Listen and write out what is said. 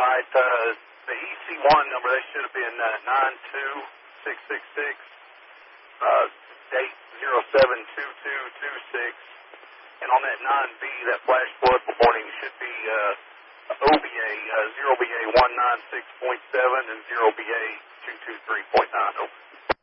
All right, the EC1 number, that should have been 92666, date 072226. And on that 9B, that flash flood warning should be OBA 0BA 196.7 and 0BA 223.9. Over.